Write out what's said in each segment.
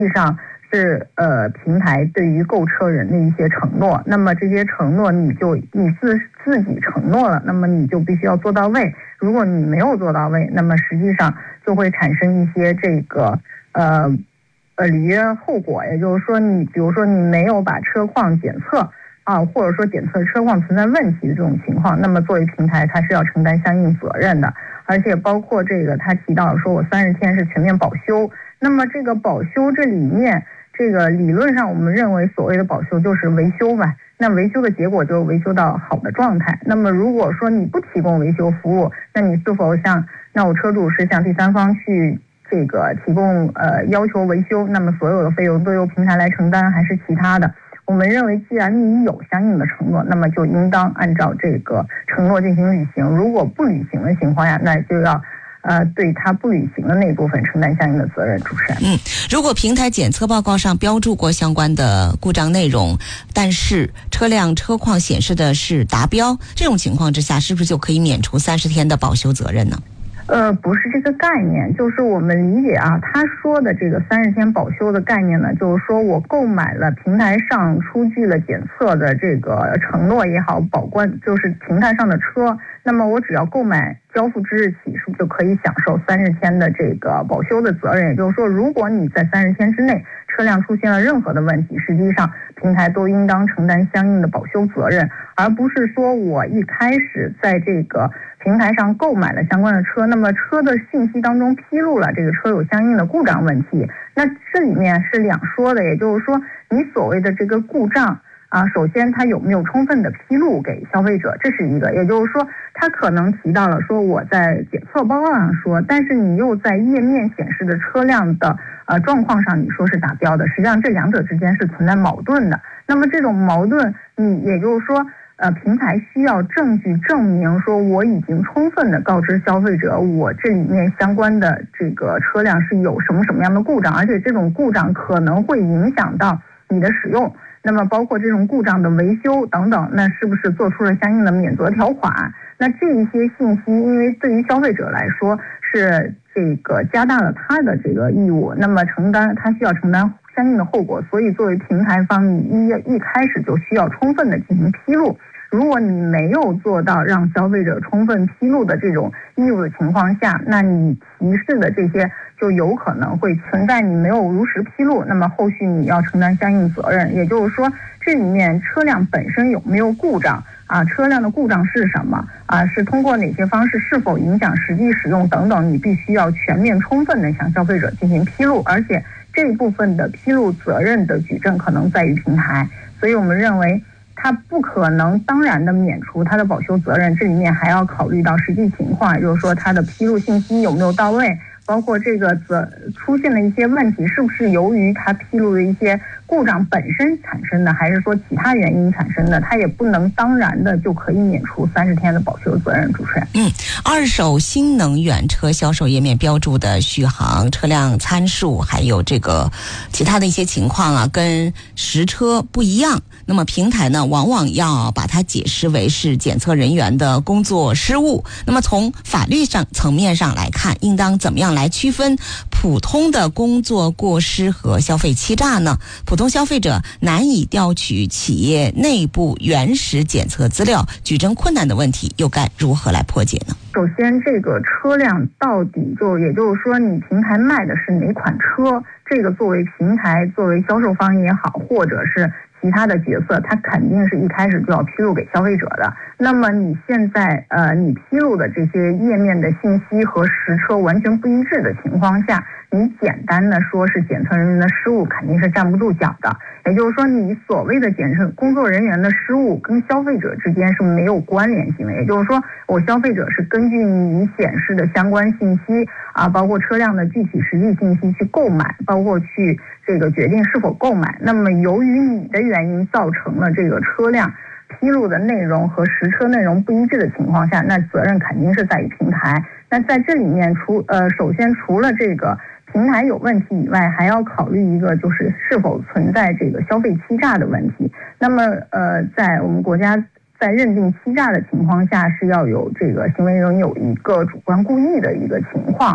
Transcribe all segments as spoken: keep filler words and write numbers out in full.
际上是呃平台对于购车人的一些承诺。那么这些承诺你就你自自己承诺了，那么你就必须要做到位。如果你没有做到位，那么实际上就会产生一些这个呃呃履约后果。也就是说，你比如说你没有把车况检测啊，或者说检测车况存在问题的这种情况，那么作为平台它是要承担相应责任的。而且包括这个他提到说我三十天是全面保修，那么这个保修这里面这个理论上我们认为所谓的保修就是维修吧，那维修的结果就是维修到好的状态。那么如果说你不提供维修服务，那你是否向那我车主是向第三方去这个提供呃要求维修，那么所有的费用都由平台来承担还是其他的？我们认为既然你有相应的承诺，那么就应当按照这个承诺进行履行。如果不履行的情况下，那就要呃对他不履行的那部分承担相应的责任。主持人， 嗯，如果平台检测报告上标注过相关的故障内容，但是车辆车况显示的是达标，这种情况之下，是不是就可以免除三十天的保修责任呢？ 呃，不是这个概念，就是我们理解啊，他说的这个三十天保修的概念呢，就是说我购买了平台上出具了检测的这个承诺也好，保关就是平台上的车，那么我只要购买交付之日起，是不是就可以享受三十天的这个保修的责任？也就是说，如果你在三十天之内车辆出现了任何的问题，实际上平台都应当承担相应的保修责任，而不是说我一开始在这个平台上购买了相关的车，那么车的信息当中披露了这个车有相应的故障问题，那这里面是两说的。也就是说，你所谓的这个故障啊，首先它有没有充分的披露给消费者，这是一个。也就是说，它可能提到了说我在检测报告上说，但是你又在页面显示的车辆的呃状况上你说是达标的，实际上这两者之间是存在矛盾的。那么这种矛盾，你也就是说呃，平台需要证据证明说我已经充分的告知消费者，我这里面相关的这个车辆是有什么什么样的故障，而且这种故障可能会影响到你的使用，那么包括这种故障的维修等等，那是不是做出了相应的免责条款？那这一些信息，因为对于消费者来说是这个加大了他的这个义务，那么承担他需要承担相应的后果，所以作为平台方，你一一开始就需要充分的进行披露。如果你没有做到让消费者充分披露的这种义务的情况下，那你提示的这些就有可能会存在你没有如实披露，那么后续你要承担相应责任。也就是说，这里面车辆本身有没有故障啊？车辆的故障是什么啊？是通过哪些方式？是否影响实际使用等等？你必须要全面充分的向消费者进行披露，而且这一部分的披露责任的举证可能在于平台，所以我们认为它不可能当然的免除它的保修责任，这里面还要考虑到实际情况，也就是说它的披露信息有没有到位，包括这个责出现的一些问题是不是由于它披露的一些故障本身产生的，还是说其他原因产生的，它也不能当然的就可以免除三十天的保修责任。主持人， 嗯，二手新能源车销售页面标注的续航、车辆参数，还有这个其他的一些情况啊，跟实车不一样。那么平台呢，往往要把它解释为是检测人员的工作失误。那么从法律上层面上来看，应当怎么样来区分普通的工作过失和消费欺诈呢？普通消费者难以调取企业内部原始检测资料，举证困难的问题又该如何来破解呢？ 首先，这个车辆到底就也就是说，你平台卖的是哪款车？这个作为平台、作为销售方也好，或者是其他的角色，它肯定是一开始就要披露给消费者的。那么你现在呃，你披露的这些页面的信息和实车完全不一致的情况下，你简单的说是检测人员的失误，肯定是站不住脚的。也就是说，你所谓的检测工作人员的失误跟消费者之间是没有关联性的。也就是说，我消费者是根据你显示的相关信息啊，包括车辆的具体实际信息去购买，包括去这个决定是否购买。那么由于你的原因造成了这个车辆披露的内容和实车内容不一致的情况下，那责任肯定是在于平台。那在这里面除呃，首先除了这个平台有问题以外，还要考虑一个就是是否存在这个消费欺诈的问题。那么呃，在我们国家在认定欺诈的情况下，是要有这个行为人有一个主观故意的一个情况。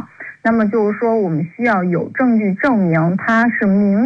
那么就是说我们需要有证据证明它是明